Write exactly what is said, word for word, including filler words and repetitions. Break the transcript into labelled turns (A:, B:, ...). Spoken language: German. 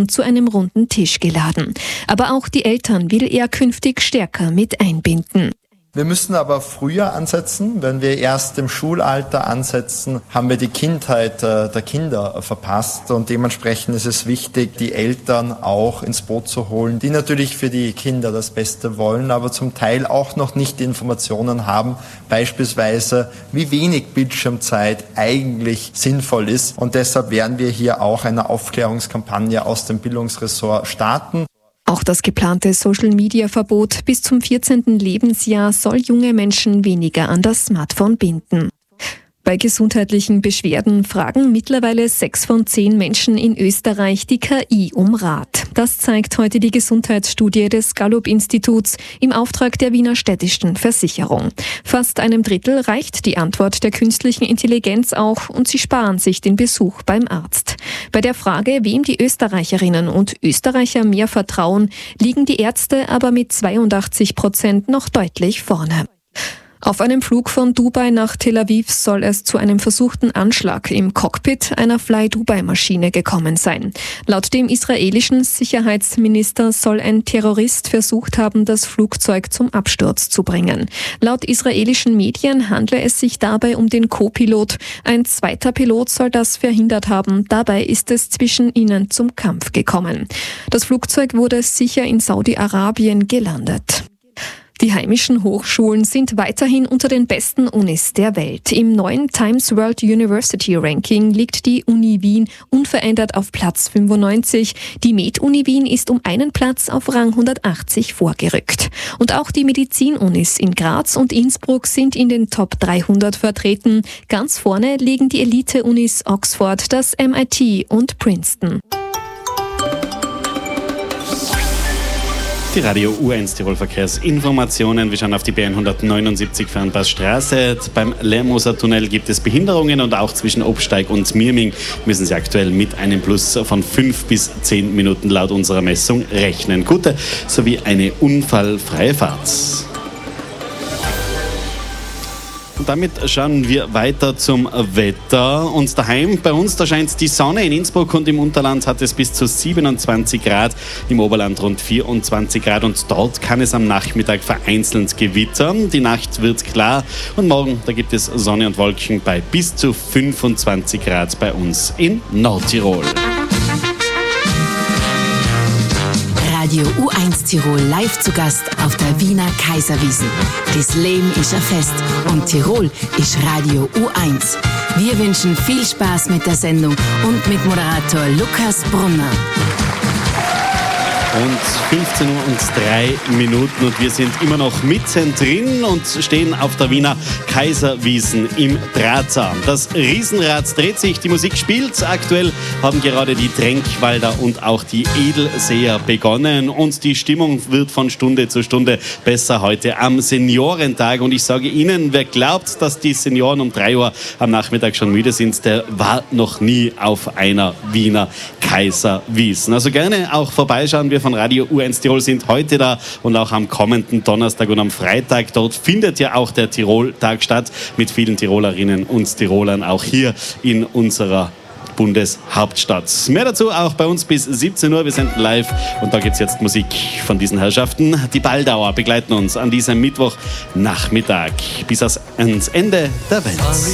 A: und zu einem runden Tisch geladen. Aber auch die Eltern will er künftig stärker mit einbinden.
B: Wir müssen aber früher ansetzen. Wenn wir erst im Schulalter ansetzen, haben wir die Kindheit der Kinder verpasst. Und dementsprechend ist es wichtig, die Eltern auch ins Boot zu holen, die natürlich für die Kinder das Beste wollen, aber zum Teil auch noch nicht die Informationen haben, beispielsweise wie wenig Bildschirmzeit eigentlich sinnvoll ist. Und deshalb werden wir hier auch eine Aufklärungskampagne aus dem Bildungsressort starten.
A: Auch das geplante Social-Media-Verbot bis zum vierzehnten Lebensjahr soll junge Menschen weniger an das Smartphone binden. Bei gesundheitlichen Beschwerden fragen mittlerweile sechs von zehn Menschen in Österreich die K I um Rat. Das zeigt heute die Gesundheitsstudie des Gallup-Instituts im Auftrag der Wiener Städtischen Versicherung. Fast einem Drittel reicht die Antwort der künstlichen Intelligenz auch und sie sparen sich den Besuch beim Arzt. Bei der Frage, wem die Österreicherinnen und Österreicher mehr vertrauen, liegen die Ärzte aber mit zweiundachtzig Prozent noch deutlich vorne. Auf einem Flug von Dubai nach Tel Aviv soll es zu einem versuchten Anschlag im Cockpit einer Fly-Dubai-Maschine gekommen sein. Laut dem israelischen Sicherheitsminister soll ein Terrorist versucht haben, das Flugzeug zum Absturz zu bringen. Laut israelischen Medien handle es sich dabei um den Co-Pilot. Ein zweiter Pilot soll das verhindert haben. Dabei ist es zwischen ihnen zum Kampf gekommen. Das Flugzeug wurde sicher in Saudi-Arabien gelandet. Die heimischen Hochschulen sind weiterhin unter den besten Unis der Welt. Im neuen Times World University Ranking liegt die Uni Wien unverändert auf Platz fünfundneunzig. Die Med-Uni Wien ist um einen Platz auf Rang hundertachtzig vorgerückt. Und auch die Medizin-Unis in Graz und Innsbruck sind in den Top dreihundert vertreten. Ganz vorne liegen die Elite-Unis Oxford, das M I T und Princeton.
C: Die Radio U eins Tirol Verkehrsinformationen. Wir schauen auf die B hundertneunundsiebzig Fernpassstraße. Beim Lermoser Tunnel gibt es Behinderungen und auch zwischen Obsteig und Mirming müssen Sie aktuell mit einem Plus von fünf bis zehn Minuten laut unserer Messung rechnen. Gute sowie eine unfallfreie Fahrt. Und damit schauen wir weiter zum Wetter. Und daheim bei uns, da scheint die Sonne. In Innsbruck und im Unterland hat es bis zu siebenundzwanzig Grad, im Oberland rund vierundzwanzig Grad und dort kann es am Nachmittag vereinzelt gewittern. Die Nacht wird klar und morgen, da gibt es Sonne und Wolken bei bis zu fünfundzwanzig Grad bei uns in Nordtirol.
D: Radio U eins Tirol live zu Gast auf der Wiener Kaiserwiesn. Das Leben ist ein Fest und Tirol ist Radio U eins. Wir wünschen viel Spaß mit der Sendung und mit Moderator Lukas Brunner.
C: Und fünfzehn Uhr und drei Minuten und wir sind immer noch mittendrin und stehen auf der Wiener Kaiserwiesn im Drahtzaun. Das Riesenrad dreht sich, die Musik spielt. Aktuell haben gerade die Tränkwalder und auch die Edelseer begonnen und die Stimmung wird von Stunde zu Stunde besser heute am Seniorentag. Und ich sage Ihnen, wer glaubt, dass die Senioren um drei Uhr am Nachmittag schon müde sind, der war noch nie auf einer Wiener Kaiserwiesn. Also gerne auch vorbeischauen. Wir von Radio U eins Tirol sind heute da und auch am kommenden Donnerstag und am Freitag. Dort findet ja auch der Tirol-Tag statt mit vielen Tirolerinnen und Tirolern auch hier in unserer Bundeshauptstadt. Mehr dazu auch bei uns bis siebzehn Uhr. Wir senden live und da gibt es jetzt Musik von diesen Herrschaften. Die Baldauer begleiten uns an diesem Mittwochnachmittag bis ans Ende der Welt.